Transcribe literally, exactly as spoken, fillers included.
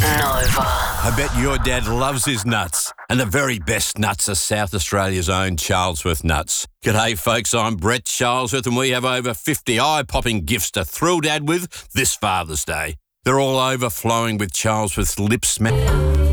Nova. I bet your dad loves his nuts. And the very best nuts are South Australia's own Charlesworth nuts. G'day folks, I'm Brett Charlesworth and we have over fifty eye-popping gifts to thrill Dad with this Father's Day. They're all overflowing with Charlesworth's lip smack.